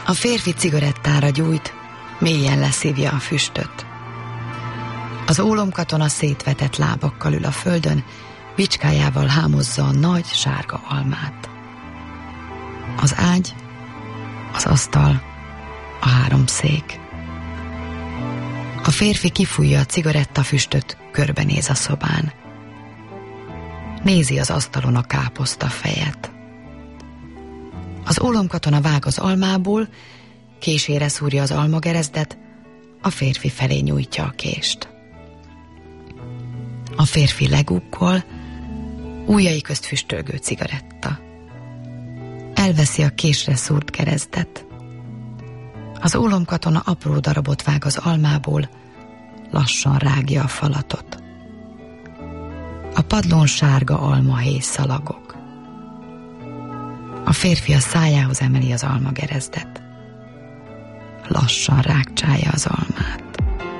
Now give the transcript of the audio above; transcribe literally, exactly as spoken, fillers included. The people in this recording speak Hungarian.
A férfi cigarettára gyújt, mélyen leszívja a füstöt. Az ólomkatona szétvetett lábakkal ül a földön, bicskájával hámozza a nagy, sárga almát. Az ágy, az asztal, a három szék. A férfi kifújja a cigarettafüstöt, körbenéz a szobán. Nézi az asztalon a káposzta fejet. Az ólomkatona vág az almából, késére szúrja az almagerezdet, a férfi felé nyújtja a kést. A férfi legukkol, ujjai közt füstölgő cigaretta. Elveszi a késre szúrt keresztet. Az ólomkatona apró darabot vág az almából, lassan rágja a falatot. A padlón sárga almahéj szalagok. A férfi a szájához emeli az almagerezdet. Lassan rágcsálja az almát.